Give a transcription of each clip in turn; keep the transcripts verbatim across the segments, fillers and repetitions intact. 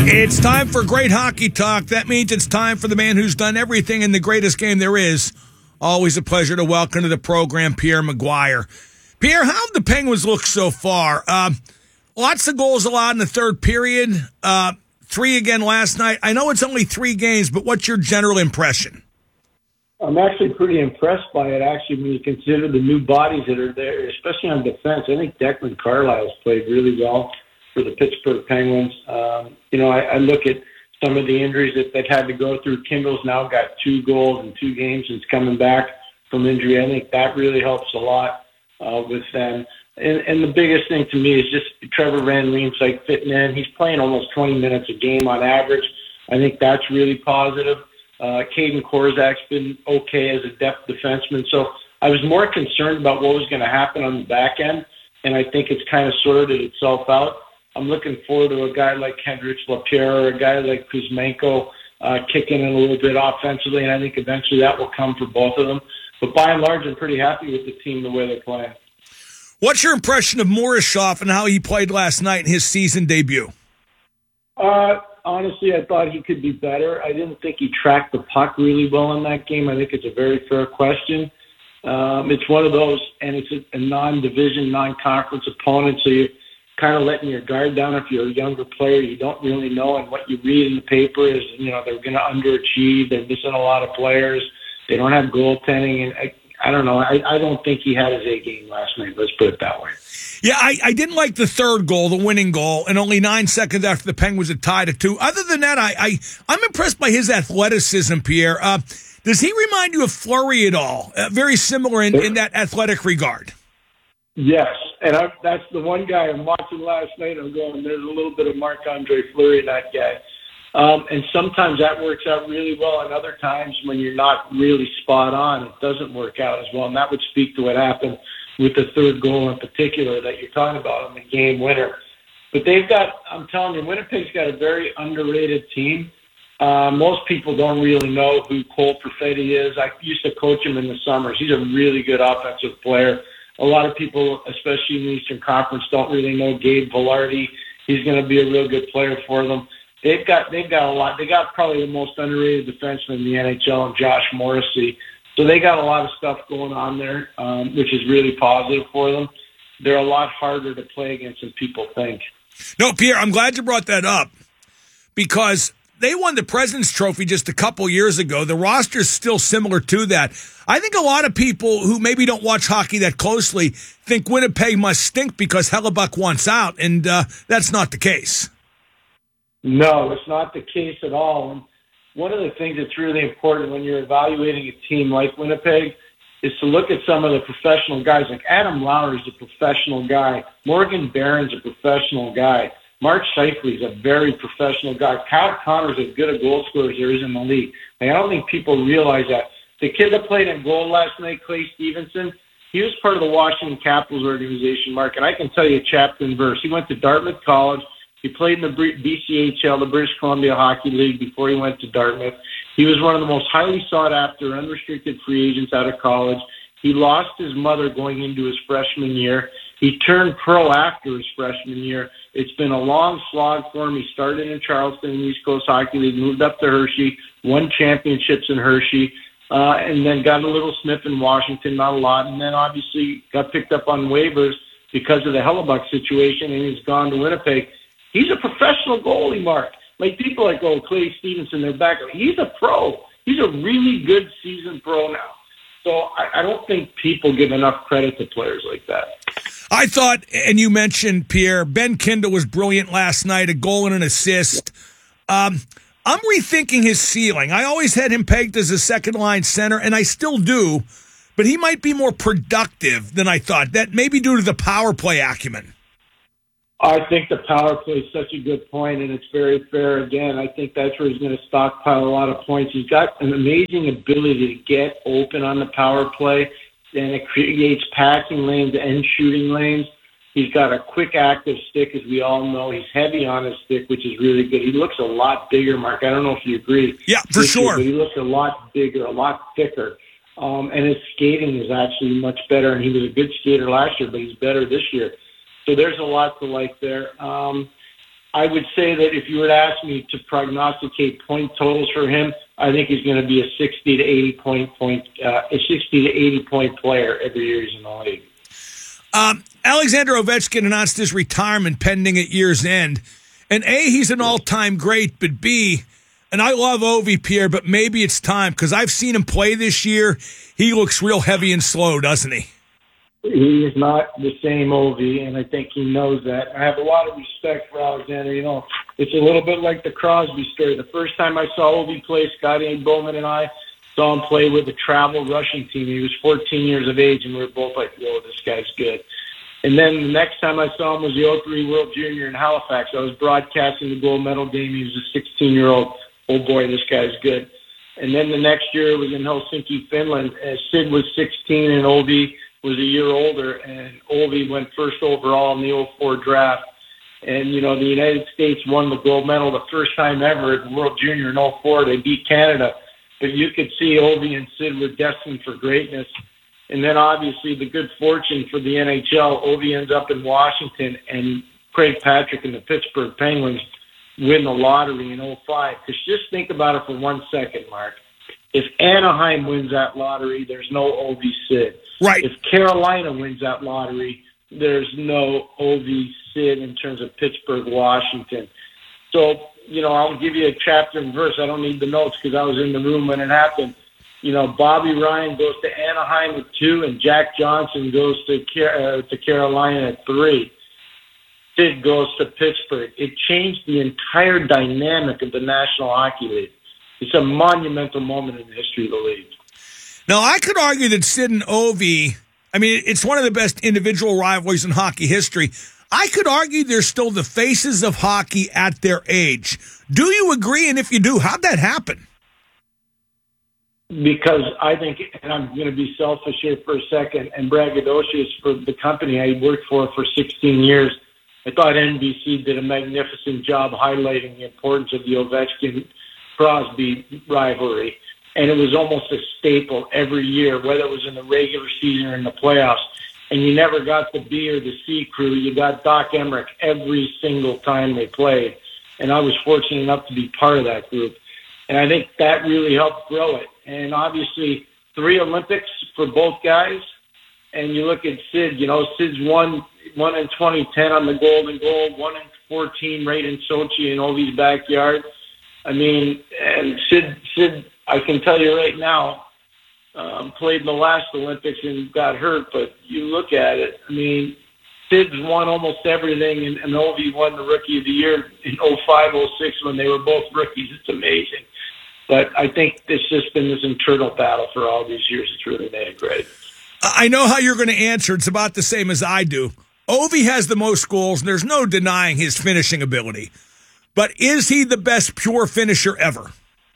It's time for great hockey talk. That means it's time for the man who's done everything in the greatest game there is. Always a pleasure to welcome to the program, Pierre McGuire. Pierre, how have the Penguins looked so far? Uh, lots of goals allowed in the third period. Uh, three again last night. I know it's only three games, but what's your general impression? I'm actually pretty impressed by it, actually, when you consider the new bodies that are there, especially on defense. I think Declan Carlisle's played really well for the Pittsburgh Penguins. Um, you know, I, I look at some of the injuries that they've had to go through. Kindle's now got two goals in two games since coming back from injury. I think that really helps a lot uh, with them. And, and the biggest thing to me is just Trevor Van Riemsdyk like fitting in. He's playing almost twenty minutes a game on average. I think that's really positive. Uh, Caden Korzak's been okay as a depth defenseman. So I was more concerned about what was going to happen on the back end, and I think it's kind of sorted itself out. I'm looking forward to a guy like Hendrix Lapierre or a guy like Kuzmenko uh, kicking in a little bit offensively, and I think eventually that will come for both of them. But by and large, I'm pretty happy with the team, the way they're playing. What's your impression of Morozov and how he played last night in his season debut? Uh, honestly, I thought he could be better. I didn't think he tracked the puck really well in that game. I think it's a very fair question. Um, it's one of those, and it's a, a non-division, non-conference opponent, so you kind of letting your guard down if you're a younger player. You don't really know, and what you read in the paper is, you know, they're going to underachieve. They're missing a lot of players. They don't have goaltending, and I, I don't know. I, I don't think he had his A game last night. Let's put it that way. Yeah, I, I didn't like the third goal, the winning goal, and only nine seconds after the Penguins had tied it two. Other than that, I, I I'm impressed by his athleticism, Pierre. Uh, does he remind you of Fleury at all? Uh, very similar in, in that athletic regard. Yes, and I, that's the one guy I'm watching last night. I'm going, there's a little bit of Marc-Andre Fleury in that guy. Um, and sometimes that works out really well, and other times when you're not really spot on, it doesn't work out as well. And that would speak to what happened with the third goal in particular that you're talking about in the game winner. But they've got, I'm telling you, Winnipeg's got a very underrated team. Uh, most people don't really know who Cole Perfetti is. I used to coach him in the summers. He's a really good offensive player. A lot of people, especially in the Eastern Conference, don't really know Gabe Vilardi. He's going to be a real good player for them. They've got they've got a lot. They got probably the most underrated defenseman in the N H L, Josh Morrissey. So they got a lot of stuff going on there, um, which is really positive for them. They're a lot harder to play against than people think. No, Pierre, I'm glad you brought that up because they won the President's Trophy just a couple years ago. The roster's still similar to that. I think a lot of people who maybe don't watch hockey that closely think Winnipeg must stink because Hellebuck wants out, and uh, that's not the case. No, it's not the case at all. And one of the things that's really important when you're evaluating a team like Winnipeg is to look at some of the professional guys. Like Adam Lowry's a professional guy. Morgan Barron's a professional guy. Mark Scheifele's a very professional guy. Kyle Connor's as good a goal scorer as there is in the league. And I don't think people realize that. The kid that played in goal last night, Clay Stevenson, he was part of the Washington Capitals organization, Mark. And I can tell you chapter and verse. He went to Dartmouth College. He played in the B C H L, the British Columbia Hockey League, before he went to Dartmouth. He was one of the most highly sought-after unrestricted free agents out of college. He lost his mother going into his freshman year. He turned pro after his freshman year. It's been a long slog for him. He started in Charleston in the East Coast Hockey League, moved up to Hershey, won championships in Hershey, uh, and then got a little sniff in Washington, not a lot, and then obviously got picked up on waivers because of the Hellebuck situation, and he's gone to Winnipeg. He's a professional goalie, Mark. Like people like, oh, Clay Stevenson, they're back. He's a pro. He's a really good seasoned pro now. So I, I don't think people give enough credit to players like that. I thought, and you mentioned, Pierre, Ben Kindle was brilliant last night, a goal and an assist. Um, I'm rethinking his ceiling. I always had him pegged as a second-line center, and I still do, but he might be more productive than I thought. That may be due to the power play acumen. I think the power play is such a good point, and it's very fair. Again, I think that's where he's going to stockpile a lot of points. He's got an amazing ability to get open on the power play, and it creates passing lanes and shooting lanes. He's got a quick, active stick, as we all know. He's heavy on his stick, which is really good. He looks a lot bigger, Mark. I don't know if you agree. Yeah, for sure. Year, but he looks a lot bigger, a lot thicker. Um, and his skating is actually much better, and he was a good skater last year, but he's better this year. So there's a lot to like there. Um, I would say that if you were to ask me to prognosticate point totals for him, I think he's going to be a sixty to eighty point point uh, a sixty to eighty point player every year he's in the league. Um, Alexander Ovechkin announced his retirement pending at year's end. And A, he's an all-time great, but B, and I love Ovi, Pierre, but maybe it's time because I've seen him play this year. He looks real heavy and slow, doesn't he? He is not the same Ovi, and I think he knows that. I have a lot of respect for Alexander. You know, it's a little bit like the Crosby story. The first time I saw Ovi play, Scotty Bowman and I saw him play with a travel Russian team. He was fourteen years of age, and we were both like, whoa, this guy's good. And then the next time I saw him was the oh three World Junior in Halifax. I was broadcasting the gold medal game. He was a sixteen-year-old. Oh, boy, this guy's good. And then the next year it was in Helsinki, Finland. Uh, Sid was sixteen, and Ovi was a year older, and Ovi went first overall in the oh four draft. And, you know, the United States won the gold medal the first time ever at the World Junior in oh four. They beat Canada. But you could see Ovi and Sid were destined for greatness. And then, obviously, the good fortune for the N H L, Ovi ends up in Washington, and Craig Patrick and the Pittsburgh Penguins win the lottery in oh five. Because just think about it for one second, Mark. If Anaheim wins that lottery, there's no Ovi Sid. Right. If Carolina wins that lottery, there's no Ovi Sid in terms of Pittsburgh, Washington. So, you know, I'll give you a chapter and verse. I don't need the notes because I was in the room when it happened. You know, Bobby Ryan goes to Anaheim with two, and Jack Johnson goes to uh, to Carolina at three. Sid goes to Pittsburgh. It changed the entire dynamic of the National Hockey League. It's a monumental moment in the history of the league. Now, I could argue that Sid and Ovi, I mean, it's one of the best individual rivalries in hockey history. I could argue they're still the faces of hockey at their age. Do you agree? And if you do, how'd that happen? Because I think, and I'm going to be selfish here for a second, and braggadocious for the company I worked for for sixteen years, I thought N B C did a magnificent job highlighting the importance of the Ovechkin-Crosby rivalry. And it was almost a staple every year, whether it was in the regular season or in the playoffs. And you never got the B or the C crew. You got Doc Emmerich every single time they played. And I was fortunate enough to be part of that group. And I think that really helped grow it. And obviously, three Olympics for both guys. And you look at Sid, you know, Sid's won one in twenty ten on the Golden Goal, one in fourteen right in Sochi in Ovi's backyard. I mean, and Sid, Sid, I can tell you right now, um, played in the last Olympics and got hurt. But you look at it, I mean, Sid's won almost everything, and, and Ovi won the Rookie of the Year in oh five oh six when they were both rookies. It's amazing. But I think it's just been this internal battle for all these years. It's really made it great. I know how you're going to answer. It's about the same as I do. Ovi has the most goals, and there's no denying his finishing ability. But is he the best pure finisher ever?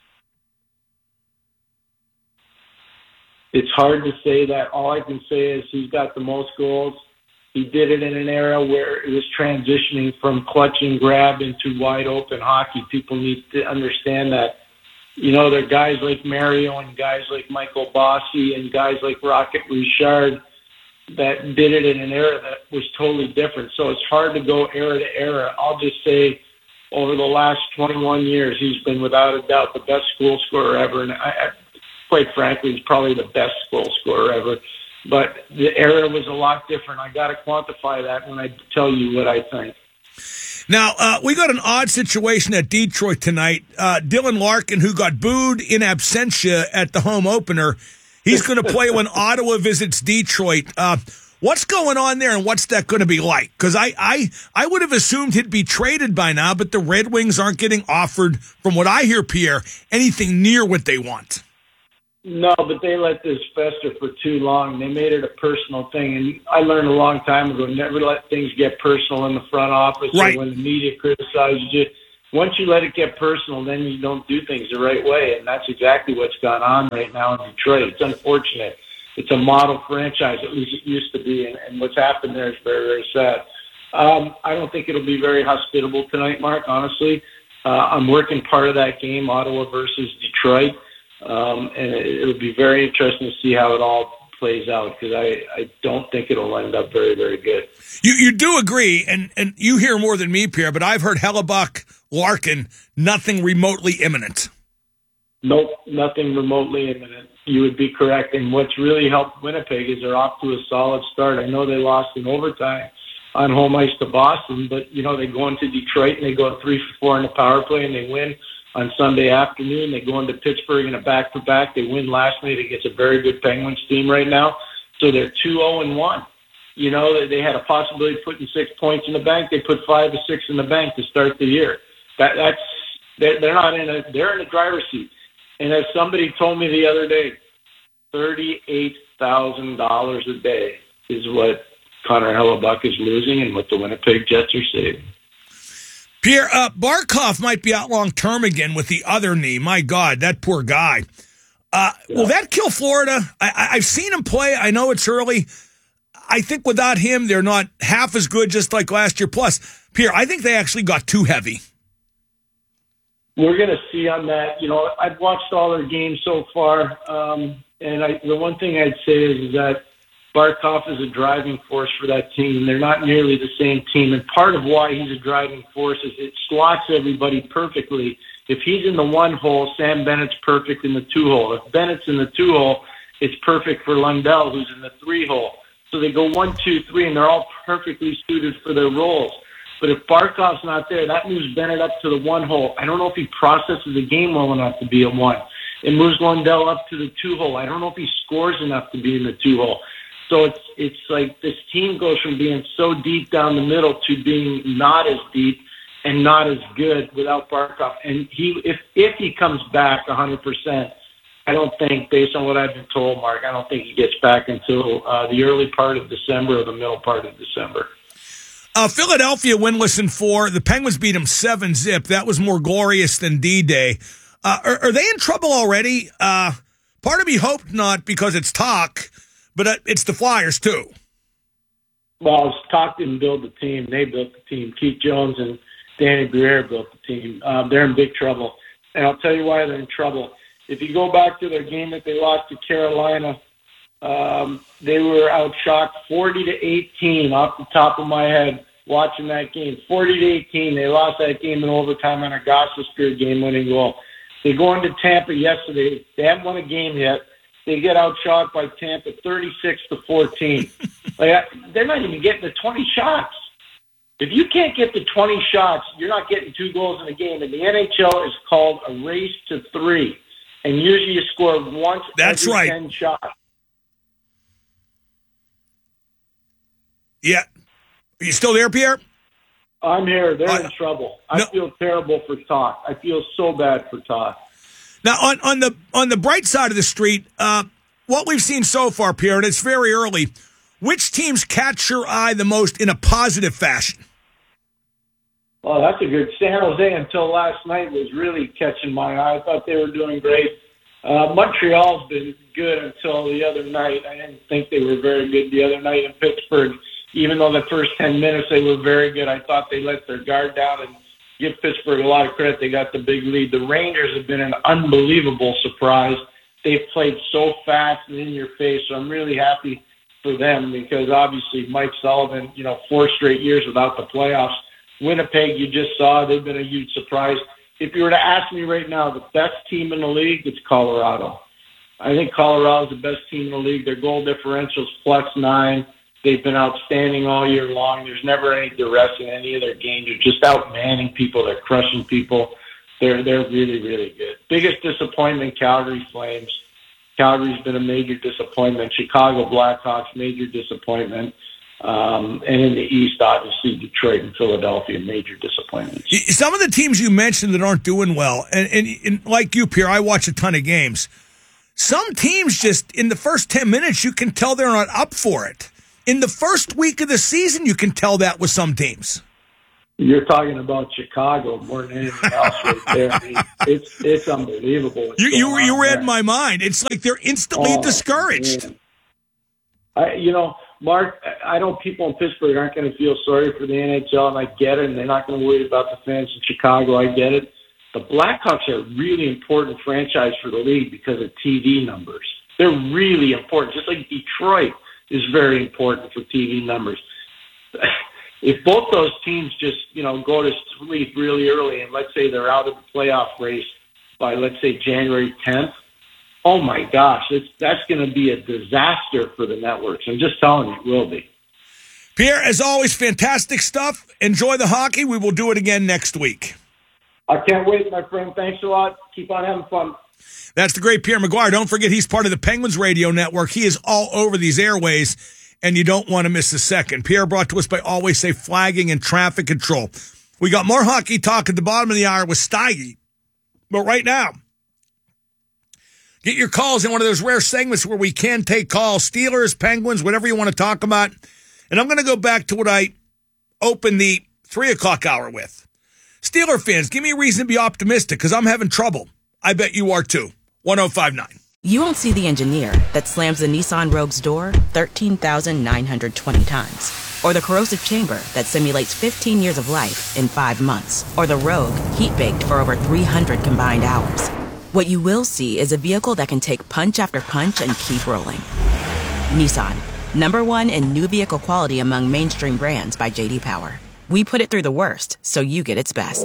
It's hard to say that. All I can say is he's got the most goals. He did it in an era where it was transitioning from clutch and grab into wide open hockey. People need to understand that. You know, there are guys like Mario and guys like Michael Bossi and guys like Rocket Richard that did it in an era that was totally different. So it's hard to go era to era. I'll just say over the last twenty-one years, he's been without a doubt the best goal scorer ever. And I, I, quite frankly, he's probably the best goal scorer ever. But the era was a lot different. I got to quantify that when I tell you what I think. Now, uh, we got an odd situation at Detroit tonight. Uh, Dylan Larkin, who got booed in absentia at the home opener, he's going to play when Ottawa visits Detroit. Uh, what's going on there, and what's that going to be like? Because I, I, I would have assumed he'd be traded by now, but the Red Wings aren't getting offered, from what I hear, Pierre, anything near what they want. No, but they let this fester for too long. They made it a personal thing. And I learned a long time ago, never let things get personal in the front office right. or when the media criticizes you. Once you let it get personal, then you don't do things the right way. And that's exactly what's gone on right now in Detroit. It's unfortunate. It's a model franchise, at least it used to be. And, and what's happened there is very, very sad. Um, I don't think it'll be very hospitable tonight, Mark, honestly. Uh, I'm working part of that game, Ottawa versus Detroit. Um, and it, it'll be very interesting to see how it all plays out, because I, I don't think it'll end up very, very good. You you do agree, and, and you hear more than me, Pierre, but I've heard Hellebuck, Larkin, nothing remotely imminent. Nope, nothing remotely imminent. You would be correct. And what's really helped Winnipeg is they're off to a solid start. I know they lost in overtime on home ice to Boston, but, you know, they go into Detroit and they go three for four in the power play and they win on Sunday afternoon. They go into Pittsburgh in a back-to-back. They win last night against a very good Penguins team right now. So they're two oh and one. You know, they had a possibility of putting six points in the bank. They put five or six in the bank to start the year. That, that's they're, they're not in a they're in the driver's seat. And as somebody told me the other day, thirty-eight thousand dollars a day is what Connor Hellebuck is losing and what the Winnipeg Jets are saving. Pierre, uh, Barkov might be out long term again with the other knee. My God, that poor guy. Uh, yeah. Will that kill Florida? I, I've seen him play. I know it's early. I think without him, they're not half as good, just like last year. Plus, Pierre, I think they actually got too heavy. We're going to see on that. You know, I've watched all their games so far, um, and I, the one thing I'd say is, is that Barkov is a driving force for that team. They're not nearly the same team, and part of why he's a driving force is it slots everybody perfectly. If he's in the one hole, Sam Bennett's perfect in the two hole. If Bennett's in the two hole, it's perfect for Lundell, who's in the three hole. So they go one, two, three, and they're all perfectly suited for their roles. But if Barkov's not there, that moves Bennett up to the one hole. I don't know if he processes the game well enough to be a one. It moves Lundell up to the two hole. I don't know if he scores enough to be in the two hole. So it's it's like this team goes from being so deep down the middle to being not as deep and not as good without Barkov. And he, if if he comes back one hundred percent, I don't think, based on what I've been told, Mark, I don't think he gets back until uh, the early part of December or the middle part of December. Uh, Philadelphia winless in four. The Penguins beat them seven zip. That was more glorious than D-Day. Uh, are, are they in trouble already? Uh, part of me hoped not because it's talk, but it's the Flyers too. Well, Talk didn't build the team. They built the team. Keith Jones and Danny Briere built the team. Um, they're in big trouble. And I'll tell you why they're in trouble. If you go back to their game that they lost to Carolina, um, they were outshot forty to eighteen off the top of my head watching that game. forty to eighteen. They lost that game in overtime on a Gostisbehere game-winning goal. They go into Tampa yesterday. They haven't won a game yet. They get outshot by Tampa thirty-six to fourteen. Like, they're not even getting the twenty shots. If you can't get the twenty shots, you're not getting two goals in a game. And the N H L is called a race to three. And usually you score once That's every right. ten shots. Yeah. Are you still there, Pierre? I'm here. They're uh, in trouble. I no. feel terrible for Talk. I feel so bad for Talk. Now, on, on the on the bright side of the street, uh, what we've seen so far, Pierre, and it's very early, which teams catch your eye the most in a positive fashion? Oh, that's a good. San Jose until last night was really catching my eye. I thought they were doing great. Uh, Montreal's been good until the other night. I didn't think they were very good the other night in Pittsburgh. Even though the first ten minutes they were very good, I thought they let their guard down and give Pittsburgh a lot of credit. They got the big lead. The Rangers have been an unbelievable surprise. They've played so fast and in your face, so I'm really happy for them because obviously Mike Sullivan, you know, four straight years without the playoffs. Winnipeg, you just saw, they've been a huge surprise. If you were to ask me right now, the best team in the league, it's Colorado. I think Colorado's the best team in the league. Their goal differential is plus nine. They've been outstanding all year long. There's never any duress in any of their games. They're just outmanning people. They're crushing people. They're they're really, really good. Biggest disappointment, Calgary Flames. Calgary's been a major disappointment. Chicago Blackhawks, major disappointment. Um, and in the East, obviously, Detroit and Philadelphia, major disappointments. Some of the teams you mentioned that aren't doing well, and, and, and like you, Pierre, I watch a ton of games. Some teams just, in the first ten minutes, you can tell they're not up for it. In the first week of the season, you can tell that with some teams. You're talking about Chicago more than anything else right there. I mean, it's it's unbelievable. You you, you read there. my mind. It's like they're instantly oh, discouraged. Man. I, you know, Mark, I know people in Pittsburgh aren't going to feel sorry for the N H L, and I get it, and they're not going to worry about the fans in Chicago. I get it. The Blackhawks are a really important franchise for the league because of T V numbers. They're really important, just like Detroit is very important for T V numbers. If both those teams just, you know, go to sleep really early and let's say they're out of the playoff race by, let's say, January tenth, oh, my gosh, it's, that's going to be a disaster for the networks. I'm just telling you, it will be. Pierre, as always, fantastic stuff. Enjoy the hockey. We will do it again next week. I can't wait, my friend. Thanks a lot. Keep on having fun. That's the great Pierre McGuire. Don't forget, he's part of the Penguins Radio Network. He is all over these airways, and you don't want to miss a second. Pierre brought to us by Always Safe Flagging and Traffic Control. We got more hockey talk at the bottom of the hour with Steige. But right now, get your calls in one of those rare segments where we can take calls. Steelers, Penguins, whatever you want to talk about. And I'm going to go back to what I opened the three o'clock hour with. Steeler fans, give me a reason to be optimistic because I'm having trouble. I bet you are too. one oh five point nine. You won't see the engineer that slams the Nissan Rogue's door thirteen thousand nine hundred twenty times. Or the corrosive chamber that simulates fifteen years of life in five months. Or the Rogue heat-baked for over three hundred combined hours. What you will see is a vehicle that can take punch after punch and keep rolling. Nissan. Number one in new vehicle quality among mainstream brands by J D Power. We put it through the worst, so you get its best.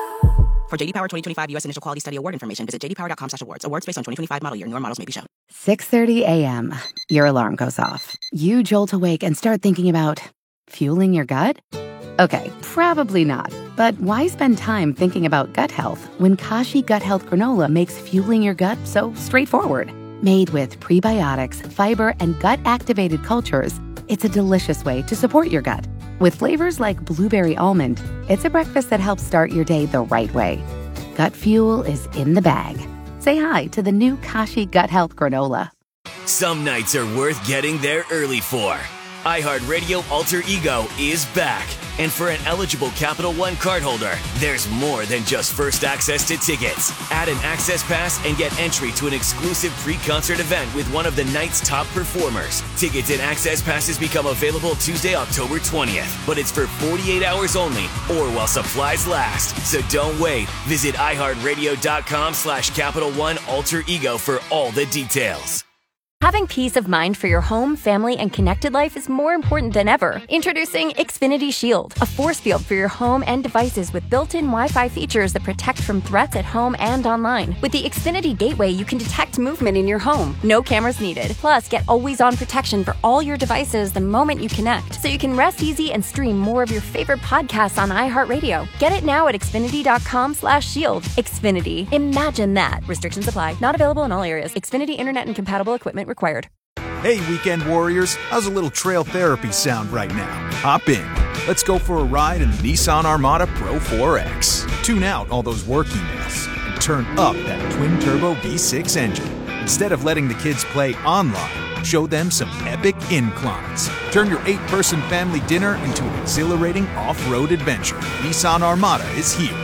For J D Power twenty twenty-five U S Initial Quality Study Award information, visit j d power dot com slash awards. Awards based on twenty twenty-five model year. Newer models may be shown. six thirty a.m. Your alarm goes off. You jolt awake and start thinking about fueling your gut? Okay, probably not. But why spend time thinking about gut health when Kashi Gut Health Granola makes fueling your gut so straightforward? Made with prebiotics, fiber, and gut-activated cultures, it's a delicious way to support your gut. With flavors like blueberry almond, it's a breakfast that helps start your day the right way. Gut fuel is in the bag. Say hi to the new Kashi Gut Health Granola. Some nights are worth getting there early for. iHeartRadio Alter Ego is back. And for an eligible Capital One cardholder, there's more than just first access to tickets. Add an access pass and get entry to an exclusive pre-concert event with one of the night's top performers. Tickets and access passes become available Tuesday, October twentieth, but it's for forty-eight hours only or while supplies last. So don't wait. Visit iHeartRadio.com slash Capital One Alter Ego for all the details. Having peace of mind for your home, family, and connected life is more important than ever. Introducing Xfinity Shield, a force field for your home and devices with built-in Wi-Fi features that protect from threats at home and online. With the Xfinity Gateway, you can detect movement in your home. No cameras needed. Plus, get always-on protection for all your devices the moment you connect, so you can rest easy and stream more of your favorite podcasts on iHeartRadio. Get it now at Xfinity.com slash shield. Xfinity. Imagine that. Restrictions apply. Not available in all areas. Xfinity Internet and compatible equipment required. Hey, weekend warriors, how's a little trail therapy sound right now? Hop in. Let's go for a ride in the Nissan Armada Pro four X. Tune out all those work emails and turn up that twin-turbo V six engine. Instead of letting the kids play online, show them some epic inclines. Turn your eight-person family dinner into an exhilarating off-road adventure. Nissan Armada is here.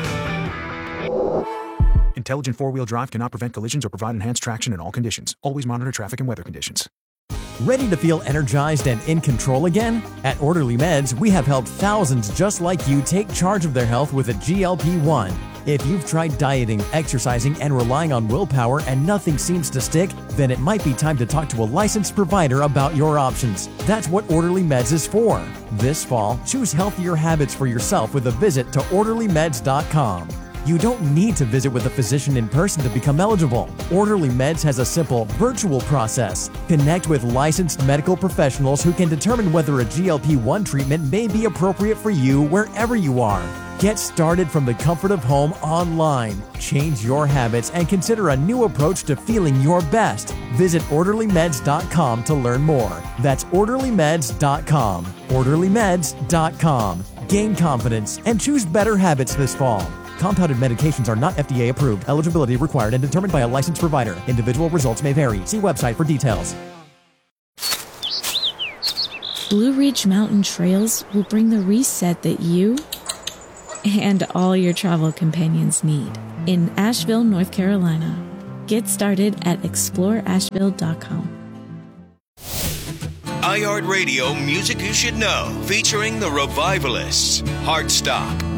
Intelligent four-wheel drive cannot prevent collisions or provide enhanced traction in all conditions. Always monitor traffic and weather conditions. Ready to feel energized and in control again? At Orderly Meds, we have helped thousands just like you take charge of their health with a G L P one. If you've tried dieting, exercising, and relying on willpower and nothing seems to stick, then it might be time to talk to a licensed provider about your options. That's what Orderly Meds is for. This fall, choose healthier habits for yourself with a visit to orderly meds dot com. You don't need to visit with a physician in person to become eligible. Orderly Meds has a simple, virtual process. Connect with licensed medical professionals who can determine whether a G L P one treatment may be appropriate for you wherever you are. Get started from the comfort of home online. Change your habits and consider a new approach to feeling your best. Visit orderly meds dot com to learn more. That's orderly meds dot com. orderly meds dot com. Gain confidence and choose better habits this fall. Compounded medications are not F D A approved. Eligibility required and determined by a licensed provider. Individual results may vary. See website for details. Blue Ridge Mountain Trails will bring the reset that you and all your travel companions need in Asheville, North Carolina. Get started at explore asheville dot com. iHeartRadio Music You Should Know, featuring the Revivalists, Heartstop,